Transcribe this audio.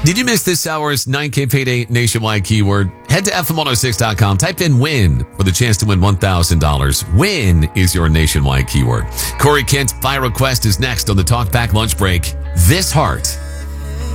Did you miss this hour's 9K Payday nationwide keyword? Head to FM106.com, type in WIN for the chance to win $1,000. WIN is your nationwide keyword. Corey Kent, Fire Request is next on the Talkback Lunch Break. This heart